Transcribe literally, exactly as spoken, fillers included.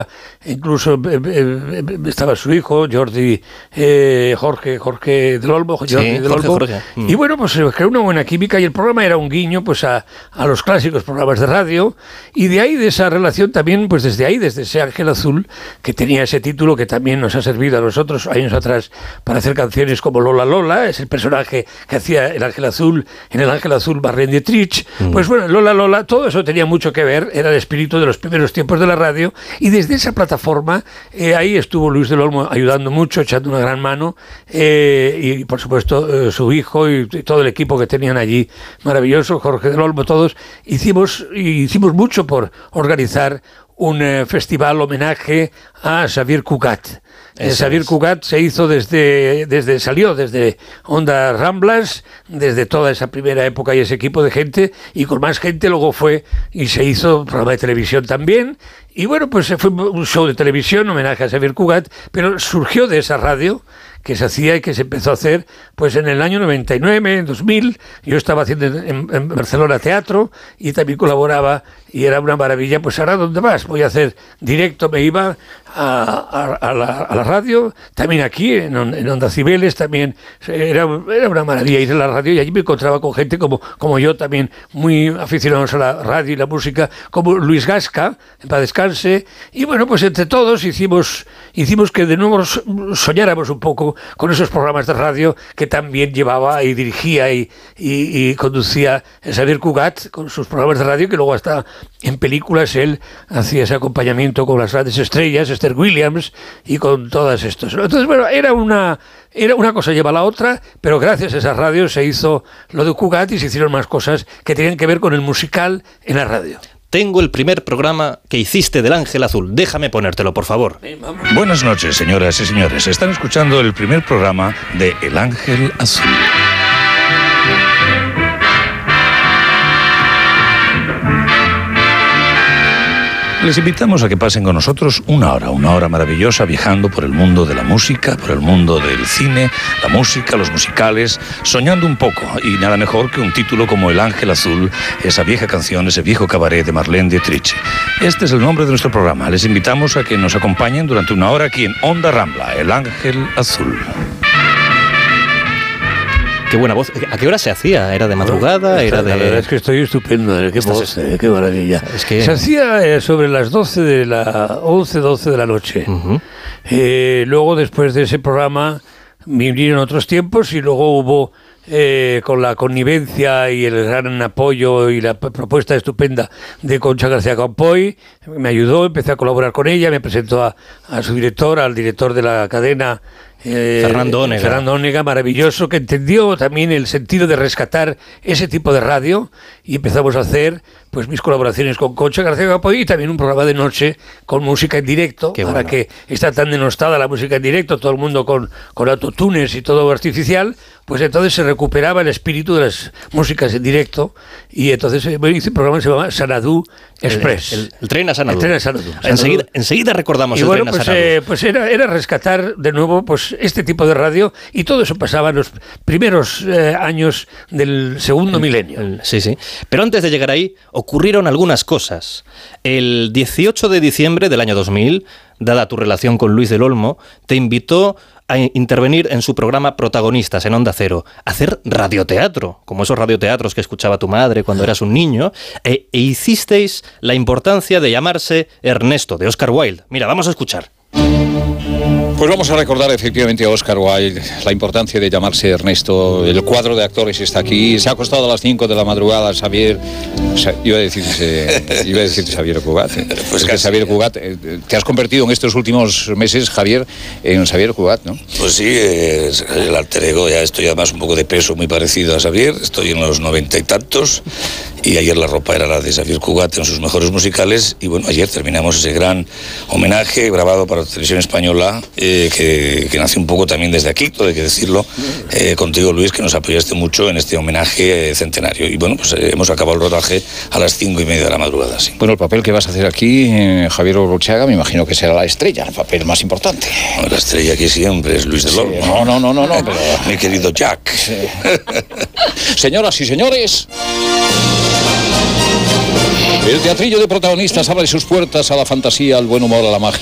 incluso eh, eh, estaba su hijo, Jordi, eh, Jorge, Jorge del Olmo, Jordi sí, del Jorge, Olmo. Jorge. Mm. Y bueno, pues se creó una buena química y el programa era un guiño pues a, a los clásicos programas de radio, y de ahí, de esa relación también, pues desde ahí, desde ese Ángel Azul, que tenía ese título que también nos ha servido a nosotros años atrás para hacer canciones como Lola Lola, es el personaje que hacía el Ángel Azul en el Ángel Azul Marlene Dietrich. Mm. Pues bueno, Lola Lola, todo eso tenía mucho que ver, era el espíritu de los primeros tiempos de la radio, y desde esa plataforma eh, ahí estuvo Luis del Olmo ayudando mucho, echando una gran mano, eh, y por supuesto eh, su hijo y, y todo el equipo que tenían allí, maravilloso, Jorge del Olmo, todos hicimos, hicimos mucho por organizar un eh, festival homenaje a Xavier Cugat. Eh, Xavier es. Cugat se hizo desde, desde, salió desde Onda Ramblas, desde toda esa primera época y ese equipo de gente, y con más gente luego fue y se hizo un programa de televisión también. Y bueno, pues fue un show de televisión, homenaje a Xavier Cugat, pero surgió de esa radio que se hacía y que se empezó a hacer pues en el año noventa y nueve, en dos mil. Yo estaba haciendo en, en Barcelona teatro y también colaboraba, y era una maravilla. Pues ahora, ¿dónde vas? Voy a hacer directo, me iba a, a, a, la, a la radio, también aquí en, en Onda Cibeles, también era, era una maravilla ir a la radio, y allí me encontraba con gente como, como yo también, muy aficionados a la radio y la música, como Luis Gasca, para descanse, y bueno, pues entre todos hicimos, hicimos que de nuevo soñáramos un poco con esos programas de radio que también llevaba y dirigía y, y, y conducía Xavier Cugat, con sus programas de radio, que luego hasta en películas él hacía ese acompañamiento con las grandes estrellas, Esther Williams, y con todas estos. Entonces, bueno, era una, era una cosa lleva a la otra, pero gracias a esas radios se hizo lo de Cugat y se hicieron más cosas que tenían que ver con el musical en la radio. Tengo el primer programa que hiciste del Ángel Azul. Déjame ponértelo, por favor. Buenas noches, señoras y señores. Están escuchando el primer programa de El Ángel Azul. Les invitamos a que pasen con nosotros una hora, una hora maravillosa viajando por el mundo de la música, por el mundo del cine, la música, los musicales, soñando un poco. Y nada mejor que un título como El Ángel Azul, esa vieja canción, ese viejo cabaret de Marlene Dietrich. Este es el nombre de nuestro programa. Les invitamos a que nos acompañen durante una hora aquí en Onda Rambla, El Ángel Azul. Qué buena voz. ¿A qué hora se hacía? ¿Era de madrugada? Esta, ¿Era de...? La verdad es que estoy estupendo. Qué voz, eh, qué maravilla. Es que... Se hacía eh, sobre las doce de la... once, doce de la noche. Uh-huh. Eh, luego, después de ese programa, vinieron otros tiempos y luego hubo... Eh, con la connivencia y el gran apoyo y la p- propuesta estupenda de Concha García Campoy, me ayudó, empecé a colaborar con ella, me presentó a, a su director, al director de la cadena, eh, Fernando Onega. Fernando Onega, maravilloso, que entendió también el sentido de rescatar ese tipo de radio, y empezamos a hacer pues mis colaboraciones con Concha García Campoy y también un programa de noche con música en directo. Qué ahora bueno. Que está tan denostada la música en directo, todo el mundo con, con autotunes y todo artificial, pues entonces se recuperaba el espíritu de las músicas en directo, y entonces eh, hice un programa que se llamaba Sanadú Express. El, el, el tren a Sanadú. El tren a Sanadú. Enseguida, enseguida recordamos y el bueno, tren pues, a Sanadú. Eh, pues era, era rescatar de nuevo pues este tipo de radio, y todo eso pasaba en los primeros eh, años del segundo el, milenio. El, sí, sí. Pero antes de llegar ahí, ocurrieron algunas cosas. El dieciocho de diciembre del año dos mil, dada tu relación con Luis del Olmo, te invitó a intervenir en su programa Protagonistas en Onda Cero, hacer radioteatro, como esos radioteatros que escuchaba tu madre cuando eras un niño, e, e hicisteis la importancia de llamarse Ernesto, de Oscar Wilde. Mira, vamos a escuchar. Pues vamos a recordar efectivamente a Oscar Wilde, la importancia de llamarse Ernesto. El cuadro de actores está aquí. Se ha acostado a las cinco de la madrugada Xavier. O sea, iba a decirse, iba a decirse Xavier Cugat. ¿eh? Pues que Xavier Cugat, eh, te has convertido en estos últimos meses, Javier, en Xavier Cugat, ¿no? Pues sí, es el alter ego. Ya estoy además un poco de peso, muy parecido a Xavier. Estoy en los noventa y tantos. Y ayer la ropa era la de Xavier Cugat en sus mejores musicales. Y bueno, ayer terminamos ese gran homenaje grabado para la televisión española, eh, que, que nació un poco también desde aquí, todo hay que decirlo, eh, contigo, Luis, que nos apoyaste mucho en este homenaje eh, centenario. Y bueno, pues eh, hemos acabado el rodaje a las cinco y media de la madrugada, sí. Bueno, el papel que vas a hacer aquí, eh, Javier Gurruchaga, me imagino que será la estrella, el papel más importante. Bueno, la estrella aquí siempre es Luis del Olmo. Sí, no, no, no, no, no, pero... Mi querido Jack. Sí. Señoras y señores... El teatrillo de protagonistas abre sus puertas a la fantasía, al buen humor, a la magia.